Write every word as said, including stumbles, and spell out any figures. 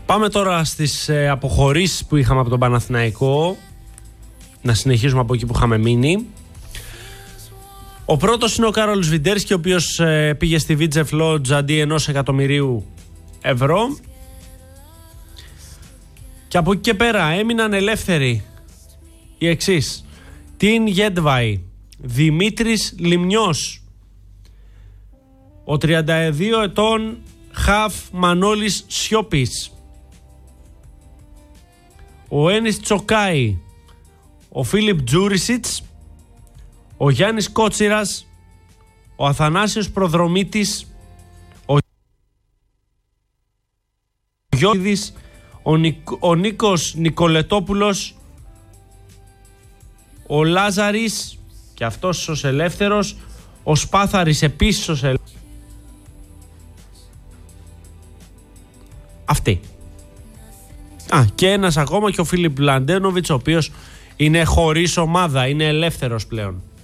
Πάμε τώρα στις ε, αποχωρήσεις που είχαμε από τον Παναθηναϊκό. Να συνεχίσουμε από εκεί που είχαμε μείνει. Ο πρώτος είναι ο Κάρολ Σβιντέρσκι, ο οποίος ε, πήγε στη Βίτζεφ Λότζ αντί ενός εκατομμυρίου ευρώ. Και από εκεί και πέρα έμειναν ελεύθεροι οι εξής: Την Γέντβαϊ, Δημήτρης Λιμνιός, ο τριάντα δύο ετών Χαφ Μανώλης Σιώπης, ο Ένις Τσοκάη, ο Φίλιπ Τζούρισιτς, ο Γιάννης Κότσιρας, ο Αθανάσιος Προδρομίτης, ο Γιώργης, ο, Νικ, ο Νίκος Νικολετόπουλος, ο Λάζαρης και αυτός ως ελεύθερος, ο Σπάθαρης επίσης ως ελεύθερος. Αυτή. Α, και ένας ακόμα, και ο Φίλιπ Λαντένοβιτς, ο οποίος είναι χωρίς ομάδα, είναι ελεύθερος πλέον.